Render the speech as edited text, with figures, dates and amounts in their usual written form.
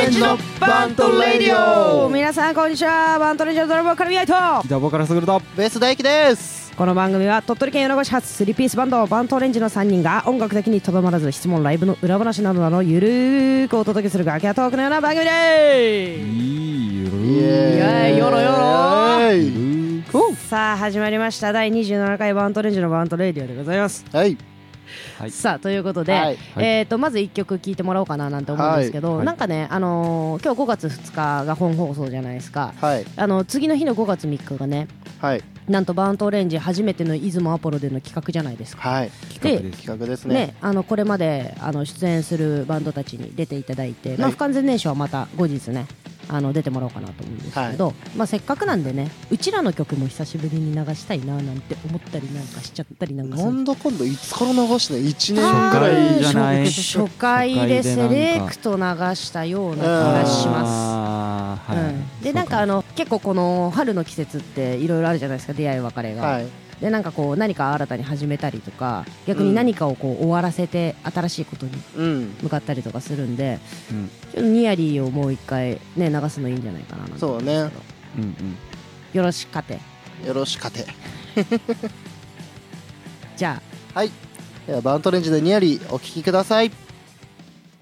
レンジのバントレディオ。 皆さんこんにちは。バントレンジのドラムボーカルミヤイとギターボーカルスグルとベース大輝です。 この番組は鳥取県米子市発3ピースバンドバントレンジの3人が音楽的にとどまらず質問ライブの裏話などなどゆるーくお届けする楽屋トークのような番組でーす。 イエーイヨロヨロイエーイ。 さあ始まりました第27回バントレンジのバントレディオでございます。 はいさあということで、 はいまず1曲聴いてもらおうかななんて思うんですけど、 はいなんかね、今日5月2日が本放送じゃないですか。 はい次の日の5月3日がね、 はいなんとバントレンジ初めての出雲アポロでの企画じゃないですか。 はい企画です。 企画ですね。 これまで出演するバンドたちに出ていただいて、 はい不完全燃焼はまた後日ね出てもらおうかなと思うんですけど、せっかくなんでねうちらの曲も久しぶりに流したいななんて思ったりなんかしちゃったりなんかする。 なんだ今度いつから流してね、1年ぐ初らい回じゃない初回でセレクト流したような気がします。でなんか結構この春の季節っていろいろあるじゃないですか、出会い別れが。 はいでなんかこう何か新たに始めたりとか逆に何かをこう終わらせて新しいことにうん向かったりとかするんで、 うんちょっとニヤリーをもう一回ね流すのいいんじゃないかななんて思そうね。 うんうん。 よろしかて。 よろしかて。 じゃあはいではバントレンジでニヤリお聴きください。